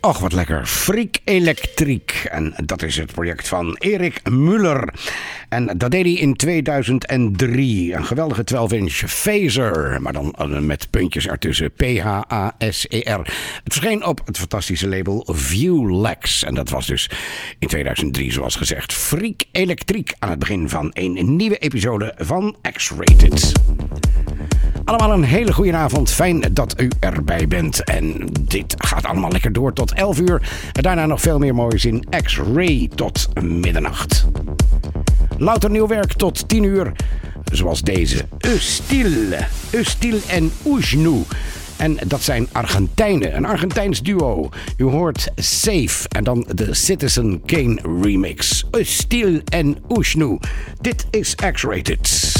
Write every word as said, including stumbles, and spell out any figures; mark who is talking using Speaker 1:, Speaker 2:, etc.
Speaker 1: Och, wat lekker. Freak Electriek. En dat is het project van Erik Muller. En dat deed hij in tweeduizend drie. Een geweldige twaalf inch phaser. Maar dan met puntjes ertussen. P H A S E R. Het verscheen op het fantastische label Viewlex. En dat was dus in tweeduizend drie, zoals gezegd. Freak Electriek. Aan het begin van een nieuwe episode van X-Rated. Allemaal een hele goede avond. Fijn dat u erbij bent. En dit gaat allemaal lekker door tot elf uur. En daarna nog veel meer moois in X-Ray tot middernacht. Louter nieuw werk tot tien uur. Zoals deze. Ustil. Ustil en Ujnu. En dat zijn Argentijnen. Een Argentijns duo. U hoort Safe. En dan de Citizen Kane remix. Ustil en Ujnu. Dit is X-Rated.